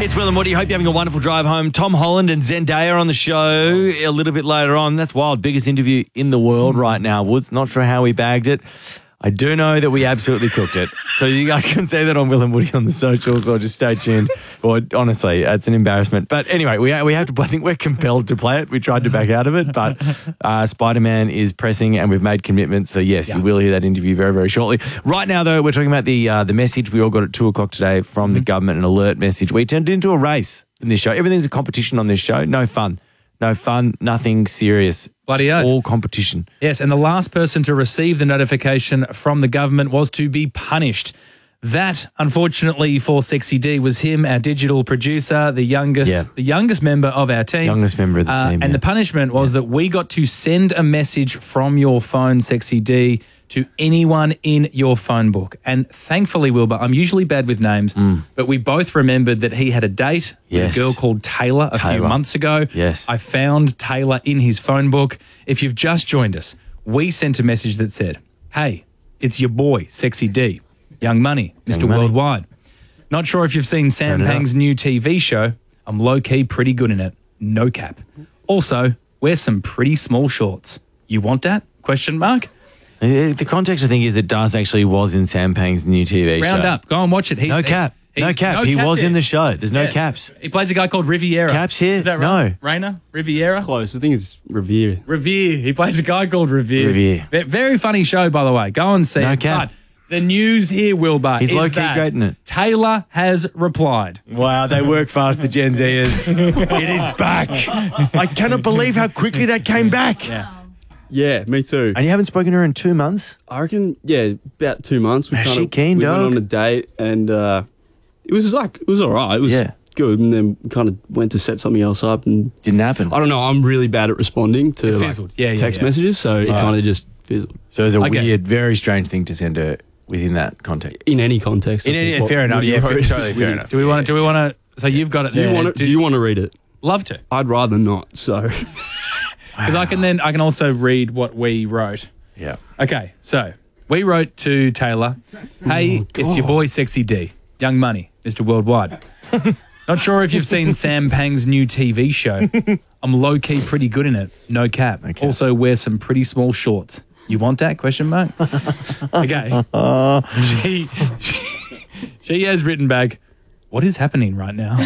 It's Will and Woody. Hope you're having a wonderful drive home. Tom Holland and Zendaya are on the show a little bit later on. That's wild. Biggest interview in the world right now, Woods. Not sure how we bagged it. I do know that we absolutely cooked it. So you guys can say that on Will and Woody on the socials or just stay tuned. Or honestly, it's an embarrassment. But anyway, we have to. I think we're compelled to play it. We tried to back out of it, but Spider-Man is pressing and we've made commitments. So yes, you will hear that interview very, very shortly. Right now, though, we're talking about the message we all got at 2:00 today from the government, an alert message. We turned it into a race in this show. Everything's a competition on this show. No fun. No fun, nothing serious. Bloody oath. All competition. Yes, and the last person to receive the notification from the government was to be punished. That, unfortunately for Sexy D, was him, our digital producer, the youngest member of our team. Youngest member of the team. And the punishment was that we got to send a message from your phone, Sexy D, to anyone in your phone book. And thankfully, Wilbur, I'm usually bad with names, but we both remembered that he had a date with a girl called Taylor a few months ago. Yes. I found Taylor in his phone book. If you've just joined us, we sent a message that said, hey, it's your boy, Sexy D, Young Money, Mr. Worldwide. Not sure if you've seen Sam Pang's new TV show. I'm low-key pretty good in it. No cap. Also, wear some pretty small shorts. You want that? Question mark? The context, I think, is that Das actually was in Sam Pang's new TV show. Round up. Go and watch it. No cap. He was in the show. There's no caps. He plays a guy called Riviera. Caps here? Is that right? No. Rainer? Riviera? Close. I think it's Revere. Revere. He plays a guy called Revere. Very funny show, by the way. Go and see it. Cap. But the news here, Wilbur, He's is low-key that great in it. Taylor has replied. Wow, they work fast, the Gen Zers. It is back. I cannot believe how quickly that came back. Yeah, me too. And you haven't spoken to her in 2 months? I reckon, about 2 months. We she keen, we dog? went on a date and it was all right. It was good. And then we kind of went to set something else up and didn't happen. I don't know. I'm really bad at responding to text messages, so it kind of just fizzled. So it was a weird, very strange thing to send her within that context. In any context. Fair enough. Yeah, totally fair enough. Do we want to? So you've got it. Do you want to read it? Love to. I'd rather not. So. Because I can also read what we wrote. Yeah. Okay, so we wrote to Taylor, hey, it's your boy Sexy D, Young Money, Mr. Worldwide. Not sure if you've seen Sam Pang's new TV show. I'm low-key pretty good in it, no cap. Also wear some pretty small shorts. You want that? Question mark. Okay. She has written back, what is happening right now?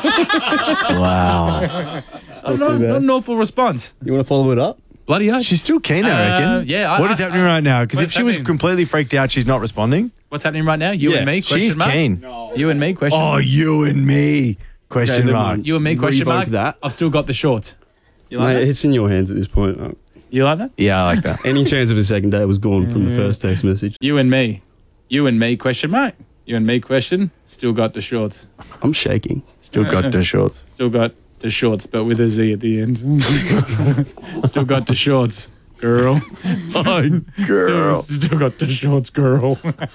Wow. Not an awful response. You want to follow it up? Bloody hell. She's still keen, I reckon. Yeah. What is happening right now? Because if she was completely freaked out, she's not responding. What's happening right now? You and me? She's keen. No. You and me? Question mark. Oh, you and me? Question mark. You and me? Question mark. That. I've still got the shorts. You like that? It's in your hands at this point. You like that? Yeah, I like that. Any chance of a second date was gone from the first text message. You and me? Question mark. You and me? Question. Still got the shorts. I'm shaking. Still got the shorts. Still got the shorts, but with a Z at the end. Still got the shorts, girl. Oh, girl. Still got the shorts, girl.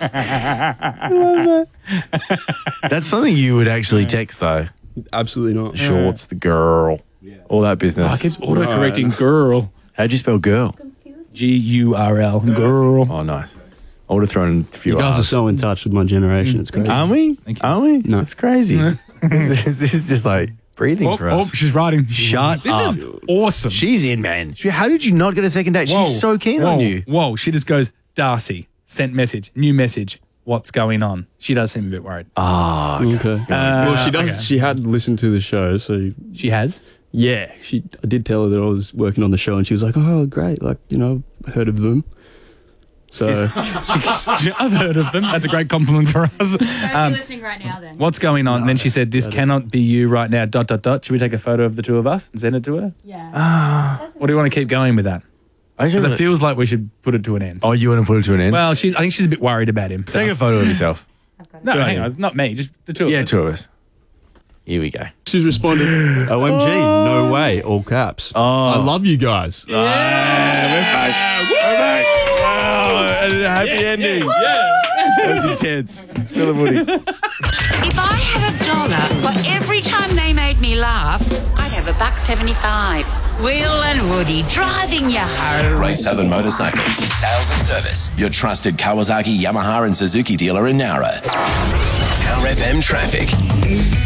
That's something you would actually text, though. Absolutely not. The shorts, the girl, all that business. I keep autocorrecting girl. How'd you spell girl? G-U-R-L. Girl. Oh, nice. I would have thrown a few You guys R's. are so in touch with my generation. It's crazy. Aren't we? Aren't we? No. It's crazy. This is just like breathing for us. Oh, she's writing. Shut up. This is awesome. She's in, man. How did you not get a second date? She's so keen on you. Whoa. She just goes, Darcy, sent message, new message. What's going on? She does seem a bit worried. Ah, okay. Well, she does. Okay. She had listened to the show, so she has. Yeah, I did tell her that I was working on the show, and she was like, "Oh, great! Like, heard of them." So I've heard of them. That's a great compliment for us. So she's listening right now then. What's going on? And then she said, "This cannot be you right now." ... Should we take a photo of the two of us and send it to her? Yeah. What do you want to keep going with that? Because it feels like we should put it to an end. Oh, you want to put it to an end? Well, I think she's a bit worried about him. Take a photo of yourself. No, hang on. It's not me. Just the two of us. Yeah, two of us. Here we go. She's responded, OMG, no way, all caps. I love you guys. Yeah, we're back. We're back. Wow, and a happy ending. Yeah. That was intense. It's Will and Woody. If I had $1 for every time they made me laugh, I'd have $1.75. Will and Woody driving you home. Great Southern Motorcycles, sales and service. Your trusted Kawasaki, Yamaha and Suzuki dealer in Nowra. Power FM traffic.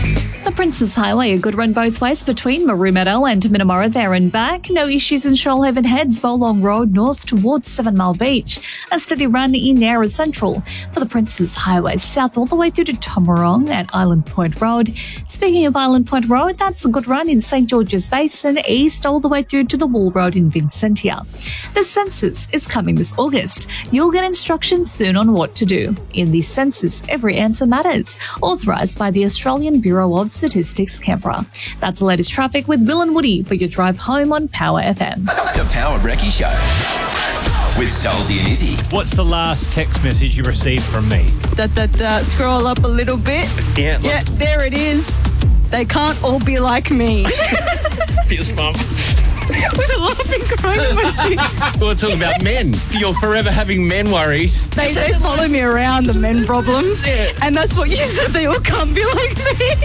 The Princes Highway, a good run both ways between Maru Meadow and Minamara there and back. No issues in Shoalhaven Heads, Bowlong Road north towards 7 Mile Beach. A steady run in Yarra Central for the Princes Highway south all the way through to Tomarong at Island Point Road. Speaking of Island Point Road, that's a good run in St. George's Basin east all the way through to the Wool Road in Vincentia. The census is coming this August. You'll get instructions soon on what to do. In the census, every answer matters. Authorised by the Australian Bureau of Statistics, Canberra. That's the latest traffic with Will and Woody for your drive home on Power FM. The Power Brekkie Show with Stolzy and Izzy. What's the last text message you received from me? Scroll up a little bit. Yeah, Yeah, there it is. They can't all be like me. fist bump. With a laughing cry emoji. We're talking about men. You're forever having men worries. They follow me around, the men problems. Yeah. And that's what you said, they all can't be like me.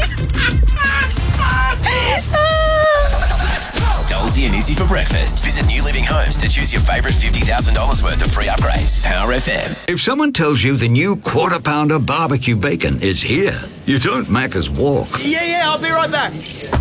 Stolzy and Izzy for breakfast. Visit New Living Homes to choose your favourite $50,000 worth of free upgrades. Power FM. If someone tells you the new Quarter Pounder barbecue bacon is here, you don't Macca's walk. Yeah, I'll be right back.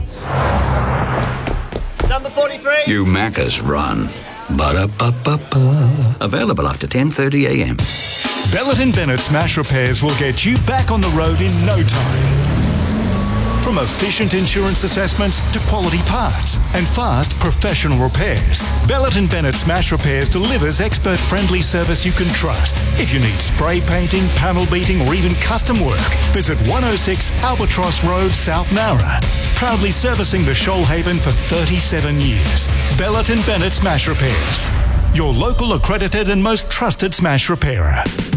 Number 43. You Macca's run. Ba-da-ba-ba-ba. Available after 10:30 a.m. Bellet & Bennett Smash Repairs will get you back on the road in no time. From efficient insurance assessments to quality parts and fast professional repairs, Bellet & Bennett Smash Repairs delivers expert-friendly service you can trust. If you need spray painting, panel beating or even custom work, visit 106 Albatross Road, South Nowra. Proudly servicing the Shoalhaven for 37 years. Bellet & Bennett Smash Repairs. Your local accredited and most trusted smash repairer.